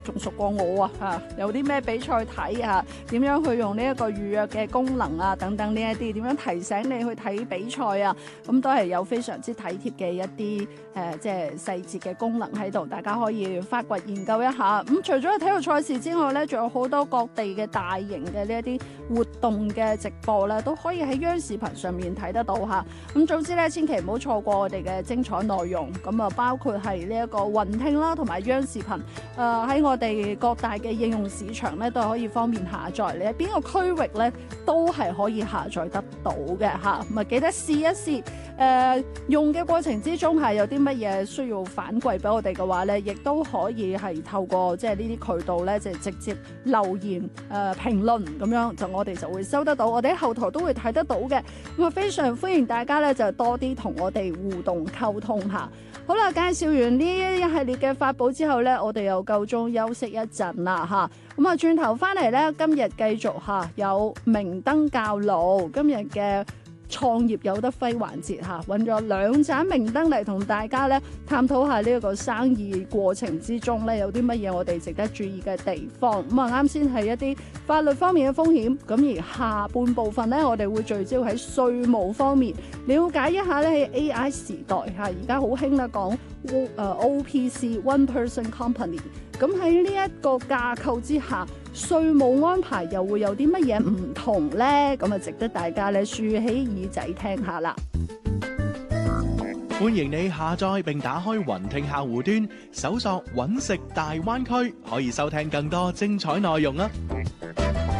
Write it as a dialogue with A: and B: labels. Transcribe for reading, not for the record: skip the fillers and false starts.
A: 仲熟過我啊！有啲咩比賽睇啊？點樣去用呢一個預約嘅功能啊？等等呢一啲，點樣提醒你去睇比賽啊？咁都係有非常之體貼嘅一啲即係細節嘅功能喺度，大家可以發掘研究一下。咁除咗體育賽事之外咧，仲有好多各地嘅大型嘅呢一啲活動嘅直播咧，都可以喺央視頻上面睇得到嚇。咁總之咧，千祈唔好錯過我哋嘅精彩內容。咁啊，包括係呢一個雲聽啦，同埋央視頻喺我哋各大嘅應用市場咧，都係可以方便下載。你喺邊個區域咧，都係可以下載得到嘅嚇。咁啊，記得試一試。用嘅過程之中係有啲乜嘢需要反饋俾我哋嘅話咧，亦都可以係透過即係呢啲渠道咧，就直接留言評論咁樣，就我哋就會收得到，我哋喺後台都會睇得到嘅。咁啊，非常歡迎大家咧就多啲同我哋互動溝通下。好啦，介紹完呢一系列嘅法寶之後咧，我哋又夠鐘休息一陣啦嚇。咁啊，轉頭翻嚟咧，今日繼續嚇有明燈教路，今日嘅創業有得揮環節嚇，揾咗兩盞明燈嚟同大家咧探討下呢一個生意過程之中咧有啲乜嘢我哋值得注意嘅地方。咁啊，啱先係一啲法律方面嘅風險，咁而下半部分咧，我哋會聚焦喺稅務方面，了解一下咧喺 AI 時代嚇，而家好興啦講OPC One Person Company。咁喺呢一個架構之下，稅務安排又會有啲乜嘢唔同呢？咁啊，值得大家咧豎起耳仔聽下啦。
B: 歡迎你下載並打開雲聽客戶端，搜索揾食大灣區，可以收聽更多精彩內容啊！